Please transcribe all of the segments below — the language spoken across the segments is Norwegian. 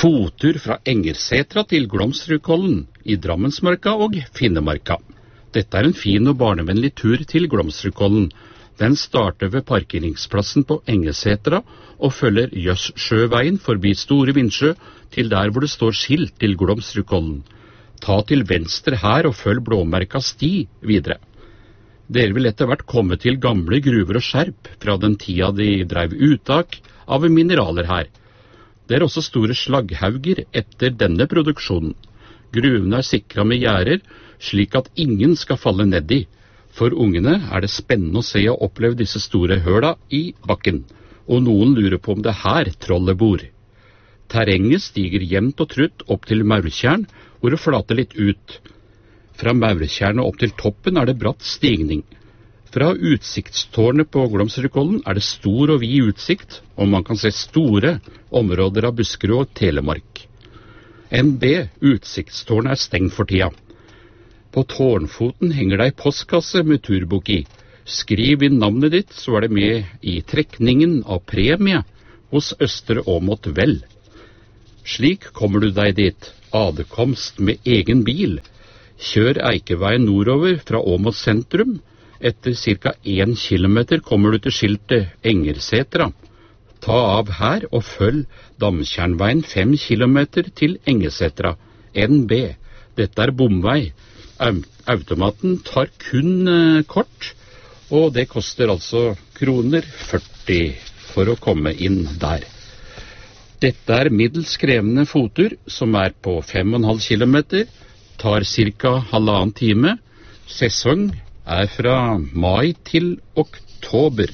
Fotur fra Engersetra til Glomsrudkollen i Drammensmarka og Finnemarka. Dette er en fin og barnevennlig tur til Glomsrudkollen. Den starter ved parkeringsplassen på Engersetra og følger Jøssjøveien forbi Store Vindsjø til der hvor det står skilt til Glomsrudkollen. Ta til venstre her og følg blåmerka sti videre. Dere vil etter hvert komme til gamle gruver og skjerp fra den tida de drev uttak av mineraler her. Det er også store slagghauger etter denne produksjonen. Gruvene er sikret med gjerder, slik at ingen skal falle ned i. For ungene er det spennende å se og oppleve disse store høla i bakken, og noen lurer på om det er her trollet bor. Terrenget stiger jevnt og trutt opp til Maurtjern, hvor det flater litt ut. Fra Maurtjernet opp til toppen er det bratt stigning. Fra utsiktstårnet på Glomsrudkollen er det stor og vid utsikt, og man kan se store områder av Buskerud og Telemark. NB, utsiktstårnet, er stengt for tida. På tårnfoten henger det ei postkasse med turbok i. Skriv inn navnet ditt, så er det med i trekningen av premie hos Østre Åmot Vel. Slik kommer du deg dit. Adkomst med egen bil. Kjør Eikeveien nordover fra Åmot sentrum. Etter ca. 1 kilometer kommer du til skiltet Engersetra. Ta av her og følg Damtjernveien 5 kilometer til Engersetra. NB. Dette er bomvei. Automaten tar kun kort, og det koster altså kroner 40 for å komme inn der. Dette er middels krevende fotur, som er på 5,5 kilometer, tar ca. 1,5 time. Sesong er fra mai til oktober.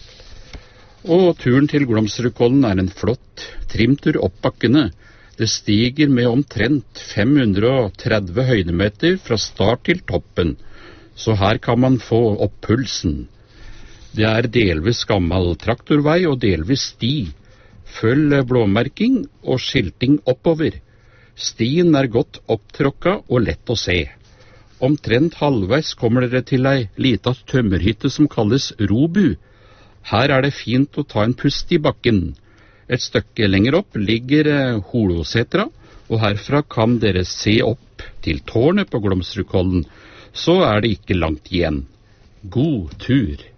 Og turen til Glomsrudkollen er en flott trimtur opp bakkene. Det stiger med omtrent 530 høydemeter fra start til toppen, så her kan man få opp pulsen. Det er delvis gammel traktorvei og delvis sti. Følg blåmerking og skilting oppover. Stien er godt opptråkka og lett å se. Omtrent halvveis kommer dere til ei lita tømmerhytte som kalles Robu. Her er det fint å ta en pust i bakken. Et stykke lenger opp ligger Holosetra, og herfra kan dere se opp til tårnet på Glomsrudkollen, så er det ikke langt igjen. God tur!